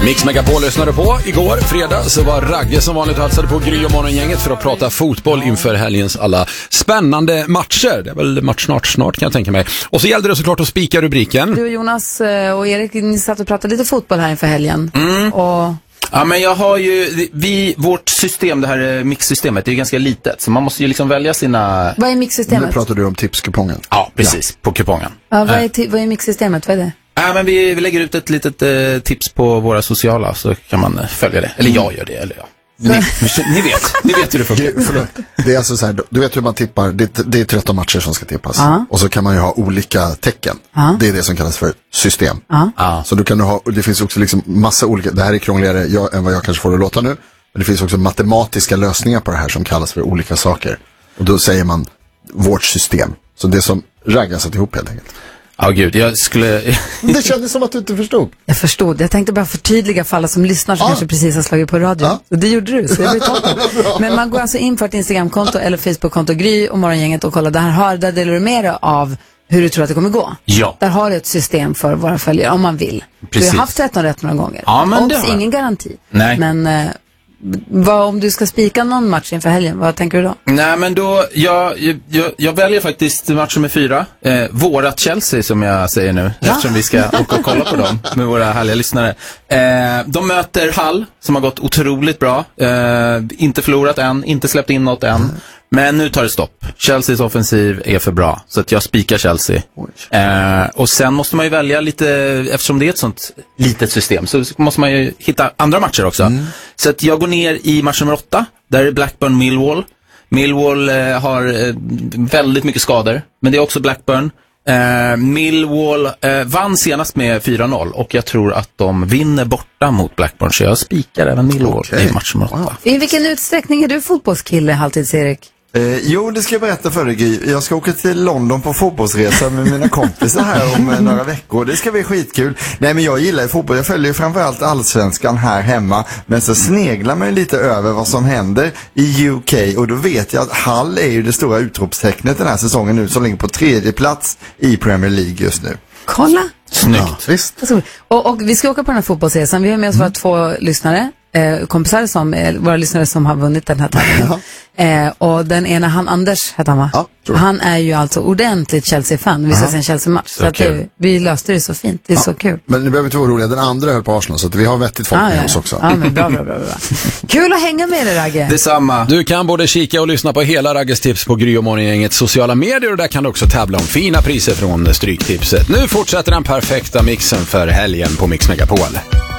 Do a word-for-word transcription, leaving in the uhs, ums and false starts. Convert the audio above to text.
Mix Megapol lyssnade på. Igår, fredag, så var Ragge som vanligt och hälsade på Gry och Morgongänget för att prata fotboll inför helgens alla spännande matcher. Det är väl match snart, snart kan jag tänka mig. Och så gällde det såklart att spika rubriken. Du och Jonas och Erik, ni satt och pratade lite fotboll här inför helgen. Mm. Och... Ja, men jag har ju, vi, vårt system, det här mixsystemet, det är ju ganska litet. Så man måste ju liksom välja sina... Vad är mixsystemet? Nu pratar du om tipskupongen. Ja, precis, ja. På kupongen. Ja, vad är, t- vad är mixsystemet? Vad är det? Ja, men vi, vi lägger ut ett litet eh, tips på våra sociala, så kan man eh, följa det. Eller jag gör det, eller ja. Ni, ni vet, ni vet hur det funkar. Det är alltså så här, du vet hur man tippar, det, det är tretton matcher som ska tippas. Uh-huh. Och så kan man ju ha olika tecken. Uh-huh. Det är det som kallas för system. Uh-huh. Så du kan du ha, det finns också liksom massa olika, det här är krångligare jag, än vad jag kanske får det låta nu. Men det finns också matematiska lösningar på det här som kallas för olika saker. Och då säger man vårt system. Så det som Ragga satt ihop helt enkelt. Ja, oh, gud, jag skulle... Det kändes som att du inte förstod. Jag förstod. Jag tänkte bara förtydliga för alla som lyssnar som ah. kanske precis har slagit på radio. Ah. Och det gjorde du, så jag blir toppen. Men man går alltså in för ett Instagramkonto eller Facebookkonto Gry och Morgongänget och kollar. Där, har, där delar du med dig av hur du tror att det kommer gå. Ja. Där har du ett system för våra följare, om man vill. Precis. Du har haft tretton rätt några gånger. Ja, men Odds, det har ingen garanti. Nej. Men... Eh, vad, om du ska spika någon match inför helgen, vad tänker du då? Nej, men då, jag, jag, jag väljer faktiskt match nummer fyra. Eh, vårat Chelsea, som jag säger nu. Ja. Eftersom vi ska åka och kolla på dem med våra härliga lyssnare. Eh, de möter Hull, som har gått otroligt bra. Eh, inte förlorat än, inte släppt in något än. Men nu tar det stopp. Chelseas offensiv är för bra. Så att jag spikar Chelsea. Eh, och sen måste man ju välja lite, eftersom det är ett sånt litet system, så måste man ju hitta andra matcher också. Mm. Så att jag går ner i match nummer åtta. Där är Blackburn Millwall. Millwall eh, har eh, väldigt mycket skador. Men det är också Blackburn. Eh, Millwall eh, vann senast med fyra noll. Och jag tror att de vinner borta mot Blackburn. Så jag spikar även Millwall okay. i match nummer åtta. Wow. I vilken utsträckning är du fotbollskille, Halvtids-Erik? Eh, jo, det ska jag berätta för dig, Gry. Jag ska åka till London på fotbollsresa med mina kompisar här om eh, några veckor. Det ska bli skitkul. Nej, men jag gillar ju fotboll. Jag följer ju framförallt allsvenskan här hemma. Men så sneglar man ju lite över vad som händer i U K. Och då vet jag att Hull är ju det stora utropstecknet den här säsongen nu, som ligger på tredje plats i Premier League just nu. Kolla! Snyggt. Ja, visst. Och, och vi ska åka på den här fotbollsresan. Vi har med oss våra mm. två lyssnare. Eh, kompisar som, eh, våra lyssnare som har vunnit den här tävlingen. eh, och den ena, han Anders heter han va? Ja, han är ju alltså ordentligt Chelsea-fan. Vi ska se en Chelsea-match. Så att det, vi löste det så fint. Det är ja. så kul. Men ni behöver inte vara oroliga. Den andra höll på Arsenal, så att vi har vettigt folk ah, med ja. oss också. Ja, men bra, bra, bra, bra. Kul att hänga med dig, Ragge. Detsamma. Du kan både kika och lyssna på hela Ragges tips på Gry och Morgongängets sociala medier. Och där kan du också tävla om fina priser från Stryktipset. Nu fortsätter den perfekta mixen för helgen på Mix Megapol.